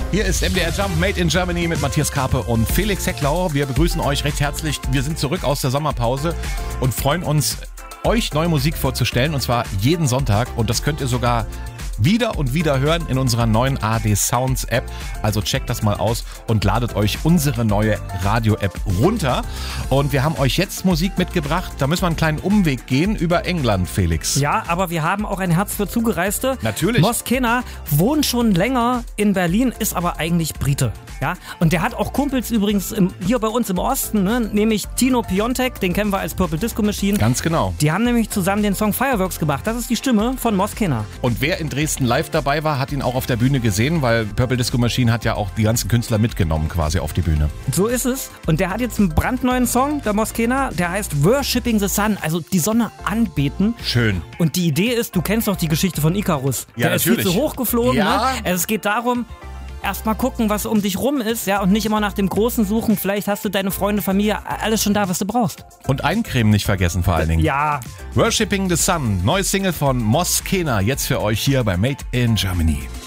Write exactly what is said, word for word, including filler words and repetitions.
Hier ist M D R Jump Made in Germany mit Matthias Karpe und Felix Hecklau. Wir begrüßen euch recht herzlich. Wir sind zurück aus der Sommerpause und freuen uns, euch neue Musik vorzustellen, und zwar jeden Sonntag. Und das könnt ihr sogar wieder und wieder hören in unserer neuen A D Sounds App. Also checkt das mal aus und ladet euch unsere neue Radio-App runter. Und wir haben euch jetzt Musik mitgebracht. Da müssen wir einen kleinen Umweg gehen über England, Felix. Ja, aber wir haben auch ein Herz für Zugereiste. Natürlich. Moskena wohnt schon länger in Berlin, ist aber eigentlich Brite. Ja, und der hat auch Kumpels übrigens im, hier bei uns im Osten, ne? Nämlich Tino Piontek, den kennen wir als Purple Disco Machine. Ganz genau. Die haben nämlich zusammen den Song Fireworks gemacht. Das ist die Stimme von Moskena. Und wer in Dresden live dabei war, hat ihn auch auf der Bühne gesehen, weil Purple Disco Machine hat ja auch die ganzen Künstler mitgenommen quasi auf die Bühne. So ist es. Und der hat jetzt einen brandneuen Song, der Moskena, der heißt Worshipping the Sun, also die Sonne anbeten. Schön. Und die Idee ist, du kennst doch die Geschichte von Icarus. Ja, der natürlich. ist viel zu hoch geflogen. Ja. Ne? Es geht darum, erstmal gucken, was um dich rum ist, ja, und nicht immer nach dem Großen suchen. Vielleicht hast du deine Freunde, Familie, alles schon da, was du brauchst. Und Eincremen nicht vergessen vor allen Dingen. Ja. Worshipping the Sun, neues Single von Moskena, jetzt für euch hier bei Made in Germany.